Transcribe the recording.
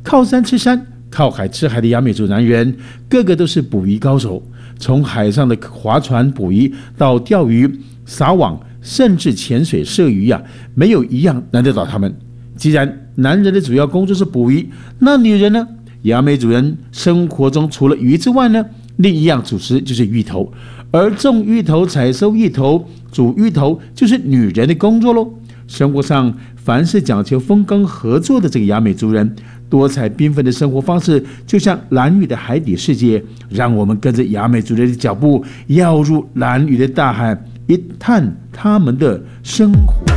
靠山吃山，靠海吃海的雅美族男人，个个都是捕鱼高手。从海上的划船捕鱼到钓鱼、撒网，甚至潜水射鱼没有一样难得倒他们。既然男人的主要工作是捕鱼，那女人呢？雅美族人生活中除了鱼之外呢，另一样主食就是芋头，而种芋头、采收芋头、煮芋头就是女人的工作喽。生活上凡是讲求分工合作的这个雅美族人，多彩缤纷的生活方式，就像兰屿的海底世界，让我们跟着雅美族人的脚步，跃入兰屿的大海，一探他们的生活。